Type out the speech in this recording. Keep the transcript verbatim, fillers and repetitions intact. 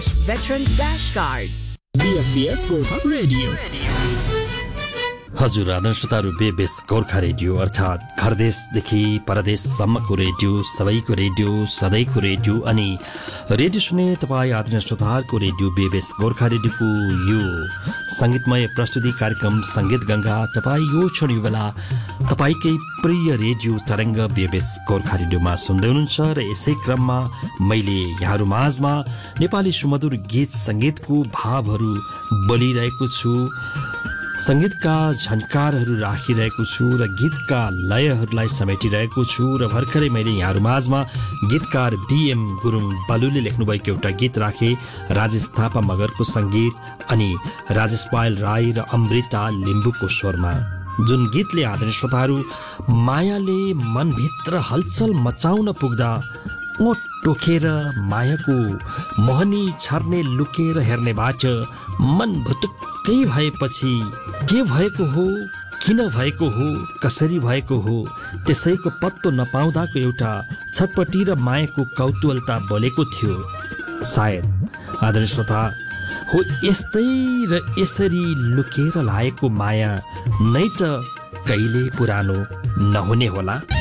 Veteran Dash Card. B F T S Gorkha Radio. हजुर आदर्श श्रोताहरू बेबेस Gorkha radio अर्थात् घरदेशदेखि परदेशसम्मको radio सबैको radio सधैँको रेडियो अनि रेडियो सुने तपाईँ आदर्श श्रोताहरूको रेडियो बेबेस गोर्खा रेडियोको यो सङ्गीतमय प्रस्तुति कार्यक्रम सङ्गीत गङ्गा तपाईँ यो क्षण यो बेला तपाईँकै प्रिय रेडियो तरङ्ग बेबेस गोर्खा रेडियोमा सुन्दै हुनुहुन्छ र यसै क्रममा मैले यहाँहरू माझमा नेपाली सुमधुर गीत सङ्गीतको भावहरू बोलिरहेको छु, सङ्गीतका झन्कारहरू राखिरहेको छु र गीतका लयहरूलाई समेटिरहेको छु र भर्खरै मैले यहाँहरू माझमा गीतकार बिएम गुरुङ बलुले लेख्नुभएको एउटा गीत राखेँ, राजेश थापा मगरको सङ्गीत अनि राजेश पायल राई र अमृता लिम्बुको स्वरमा, जुन गीतले आदरणीय श्रोताहरू मायाले मनभित्र हलचल मचाउन पुग्दा ओठ टोकेर मायाको मोहनी छर्ने लुकेर हेर्नेबाट मन भुतुक्कै भएपछि के भएको हो, किन भएको हो, कसरी भएको हो, त्यसैको पत्तो नपाउँदाको एउटा छटपटी र मायाको कौतूहलता बोलेको थियो। सायद आदरणीय श्रोता हो यस्तै र यसरी लुकेर लागेको माया नै त कहिले पुरानो नहुने होला।